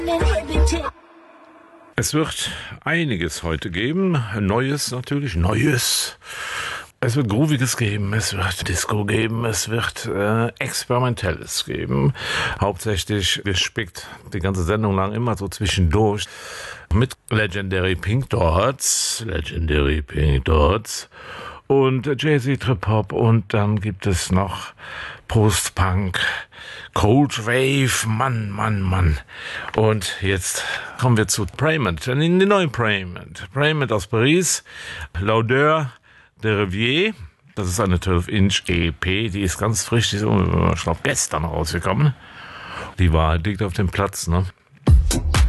Es wird einiges heute geben. Neues natürlich, Neues. Es wird Grooviges geben, es wird Disco geben, es wird Experimentelles geben. Hauptsächlich gespickt die ganze Sendung lang immer so zwischendurch mit Legendary Pink Dots und Jay-Z Trip Hop und dann gibt es noch Post-Punk, Cold Wave, Mann. Und jetzt kommen wir zu Praymond, den neuen Praymond aus Paris, L'Odeur de Revier. Das ist eine 12-Inch EP, die ist ganz frisch, die ist, ich glaube, gestern rausgekommen. Die Wahrheit liegt auf dem Platz, ne?